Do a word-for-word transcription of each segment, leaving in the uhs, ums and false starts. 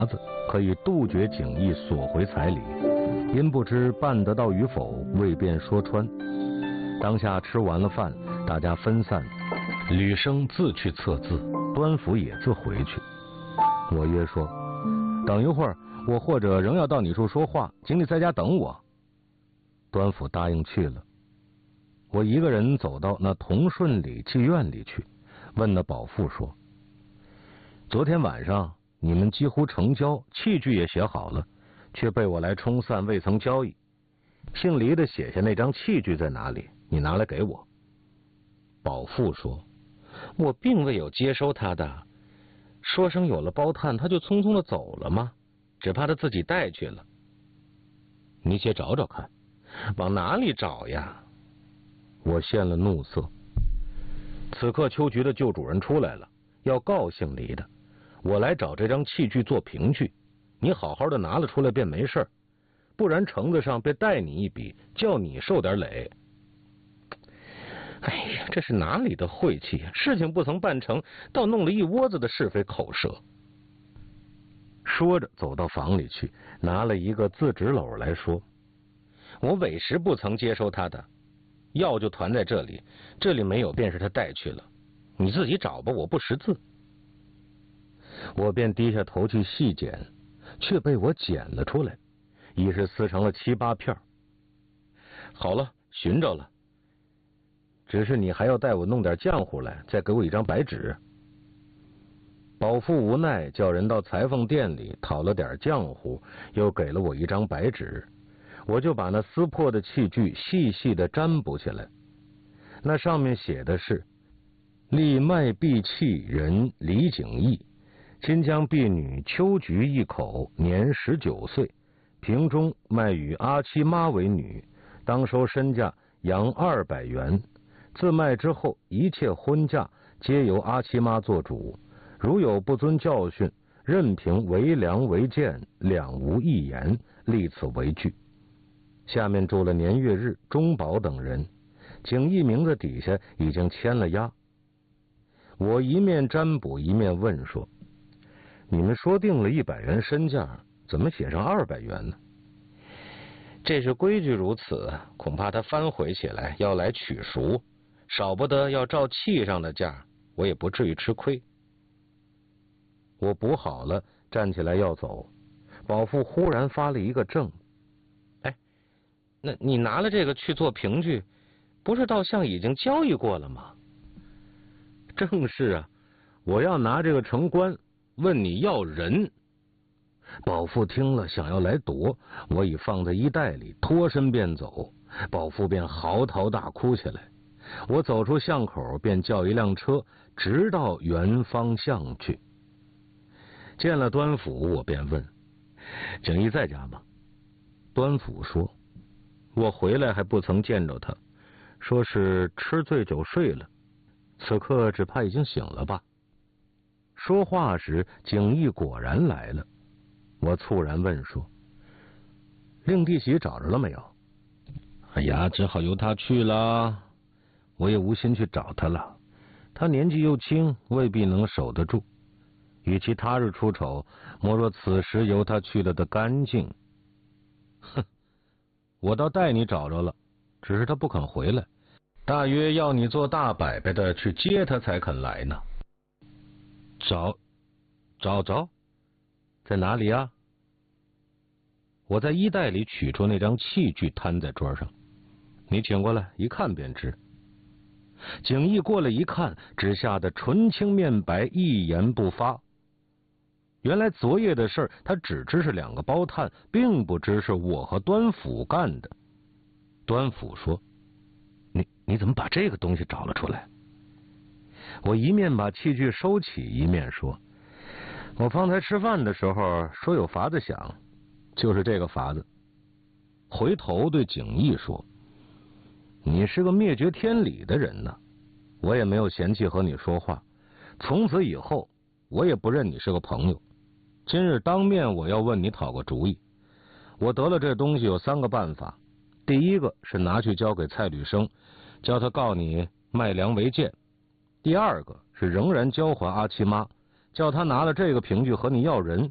子，可以杜绝景逸索回彩礼，因不知办得到与否，未便说穿。当下吃完了饭，大家分散，吕生自去测字，端府也自回去。我约说，等一会儿我或者仍要到你处说话，请你在家等我。端府答应去了。我一个人走到那同顺里妓院里去，问那保妇说，昨天晚上你们几乎成交，器具也写好了，却被我来冲散，未曾交易。姓黎的写下那张器具在哪里？你拿来给我。保妇说，我并未有接收他的，说声有了包炭，他就匆匆的走了吗？只怕他自己带去了。你且找找看。往哪里找呀？我现了怒色。此刻秋菊的旧主人出来了，要告姓黎的，我来找这张器具做凭据，你好好的拿了出来便没事，不然橙子上便带你一笔，叫你受点累。哎呀，这是哪里的晦气呀！事情不曾办成，倒弄了一窝子的是非口舌。说着走到房里去，拿了一个字纸篓来说，我委实不曾接收他的，药就团在这里，这里没有便是他带去了，你自己找吧，我不识字。我便低下头去细捡，却被我捡了出来，已是撕成了七八片。好了，寻着了，只是你还要带我弄点浆糊来，再给我一张白纸。保妇无奈，叫人到裁缝店里讨了点浆糊，又给了我一张白纸，我就把那撕破的器具细细的占卜起来。那上面写的是，立卖婢器人李景逸，亲将婢女秋菊一口，年十九岁，平中卖与阿七妈为女，当收身价洋二百元。自卖之后，一切婚嫁皆由阿七妈做主，如有不遵教训，任凭为良为贱，两无一言，立此为据。下面注了年月日、中保等人，景逸名字底下已经签了押。我一面占卜一面问说，你们说定了一百元身价，怎么写上二百元呢？这是规矩如此，恐怕他翻回起来要来取赎，少不得要照契上的价，我也不至于吃亏。我补好了，站起来要走，保妇忽然发了一个怔，哎，那你拿了这个去做凭据，不是倒像已经交易过了吗？正是啊，我要拿这个城关，问你要人。保妇听了想要来夺，我已放在衣袋里，脱身便走，保妇便嚎啕大哭起来。我走出巷口，便叫一辆车，直到原方向去。见了端府，我便问，景逸在家吗？端府说，我回来还不曾见着他，说是吃醉酒睡了，此刻只怕已经醒了吧。说话时，景逸果然来了。我猝然问说，令弟媳找着了没有？哎呀，只好由他去了，我也无心去找他了，他年纪又轻，未必能守得住，与其他日出丑，莫若此时由他去了的干净。哼，我倒带你找着了，只是他不肯回来，大约要你做大摆摆的去接他才肯来呢。找找着在哪里啊？我在衣袋里取出那张器具，摊在桌上，你请过来一看便知。景逸过来一看，只吓得唇青面白，一言不发。原来昨夜的事他只知是两个包炭，并不知是我和端府干的。端府说，你你怎么把这个东西找了出来？我一面把器具收起，一面说，我方才吃饭的时候说有法子想，就是这个法子。回头对景逸说，你是个灭绝天理的人呢，我也没有嫌弃和你说话，从此以后我也不认你是个朋友。今日当面我要问你讨个主意，我得了这东西有三个办法，第一个是拿去交给蔡履生，叫他告你卖粮为贱；第二个是仍然交还阿七妈，叫他拿了这个凭据和你要人，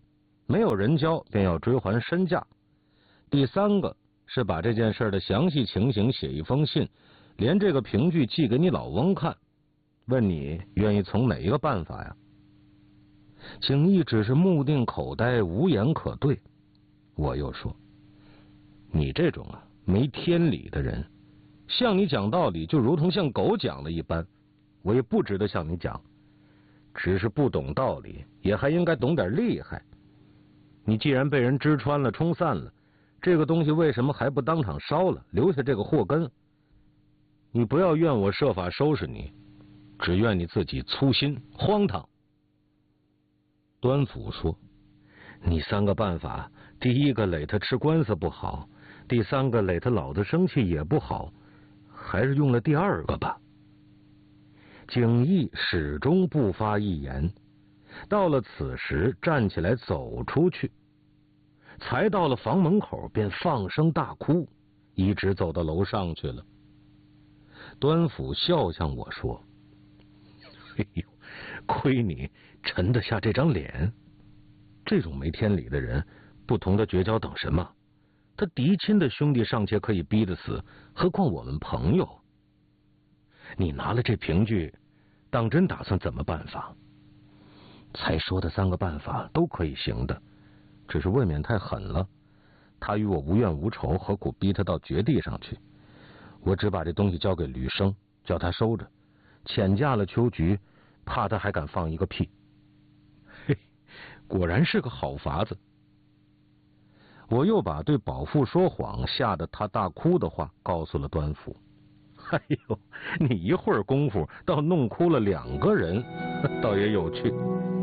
没有人交便要追还身价。第三个是把这件事的详细情形写一封信，连这个凭据寄给你老翁看，问你愿意从哪一个办法呀？景逸只是目定口呆，无言可对。我又说，你这种啊没天理的人，向你讲道理就如同向狗讲的一般，我也不值得向你讲，只是不懂道理，也还应该懂点厉害。你既然被人支穿了，冲散了，这个东西为什么还不当场烧了，留下这个祸根？你不要怨我设法收拾你，只怨你自己粗心荒唐。端府说，你三个办法，第一个累他吃官司不好，第三个累他老子生气也不好，还是用了第二个吧。景逸始终不发一言，到了此时站起来走出去，才到了房门口便放声大哭，一直走到楼上去了。端府笑向我说，哎呦，亏你沉得下这张脸，这种没天理的人，不同的绝交等什么？他嫡亲的兄弟尚且可以逼得死，何况我们朋友？你拿了这凭据，当真打算怎么办法？才说的三个办法都可以行的，只是未免太狠了。他与我无怨无仇，何苦逼他到绝地上去？我只把这东西交给吕生，叫他收着，遣嫁了秋菊，怕他还敢放一个屁。嘿，果然是个好法子。我又把对保父说谎吓得他大哭的话告诉了端府。哎呦，你一会儿功夫倒弄哭了两个人，倒也有趣。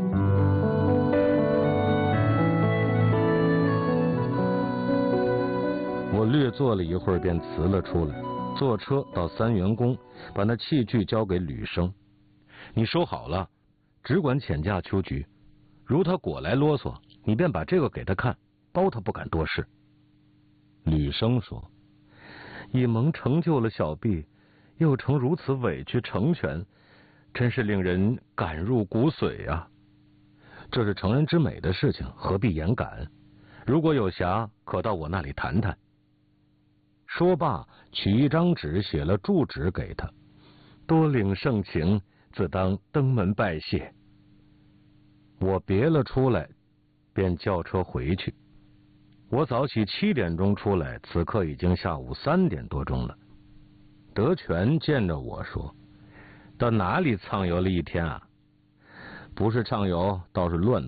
我略坐了一会儿便辞了出来，坐车到三元宫，把那器具交给吕生。你收好了，只管遣嫁秋菊，如他果来啰嗦，你便把这个给他看，包他不敢多事。吕生说，以蒙成就了小婢，又成如此委屈成全，真是令人感入骨髓啊。这是成人之美的事情，何必言感？如果有暇，可到我那里谈谈。说罢，取一张纸写了住址给他，多领盛情，自当登门拜谢。我别了出来，便叫车回去。我早起七点钟出来，此刻已经下午三点多钟了。德全见着我说，到哪里畅游了一天啊？不是畅游，倒是乱